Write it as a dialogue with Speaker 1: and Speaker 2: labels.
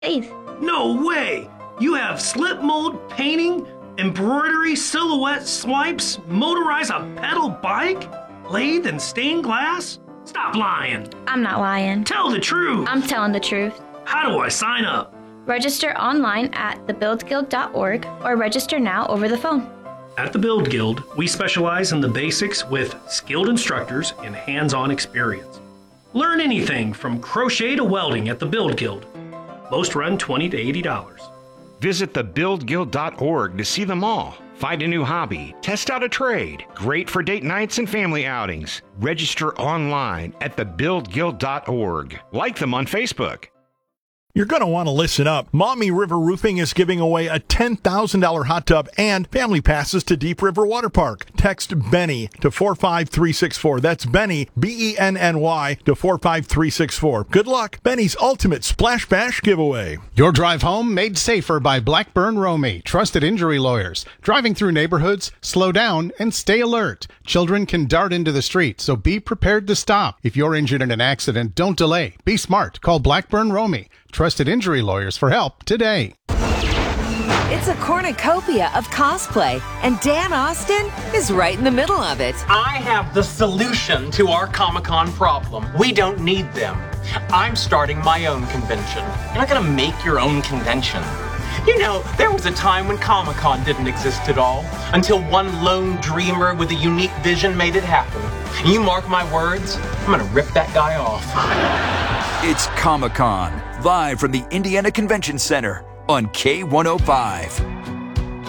Speaker 1: Faith.
Speaker 2: No way! You have slip mold, painting, embroidery, silhouette swipes, motorize a pedal bike, lathe and stained glass? Stop lying.
Speaker 1: I'm not lying.
Speaker 2: Tell the truth.
Speaker 1: I'm telling the truth.
Speaker 2: How do I sign up?
Speaker 1: Register online at thebuildguild.org or register now over the phone.
Speaker 2: At the Build Guild, we specialize in the basics with skilled instructors and hands-on experience. Learn anything from crochet to welding at the Build Guild. Most run $20 to $80.
Speaker 3: Visit thebuildguild.org to see them all. Find a new hobby, test out a trade. Great for date nights and family outings. Register online at thebuildguild.org. Like them on Facebook.
Speaker 4: You're going to want to listen up. Maumee River Roofing is giving away a $10,000 hot tub and family passes to Deep River Water Park. Text Benny to 45364. That's Benny, B-E-N-N-Y, to 45364. Good luck. Benny's Ultimate Splash Bash giveaway.
Speaker 5: Your drive home made safer by Blackburn Romey, trusted injury lawyers. Driving through neighborhoods, slow down and stay alert. Children can dart into the street, so be prepared to stop. If you're injured in an accident, don't delay. Be smart. Call Blackburn Romey. Trusted injury lawyers for help today.
Speaker 6: It's a cornucopia of cosplay, and Dan Austin is right in the middle of it.
Speaker 7: I have the solution to our Comic-Con problem. We don't need them. I'm starting my own convention. You're not gonna make your own convention. You know, there was a time when Comic-Con didn't exist at all, until one lone dreamer with a unique vision made it happen. You mark my words, I'm gonna rip that guy off.
Speaker 8: It's Comic-Con, live from the Indiana Convention Center on K105.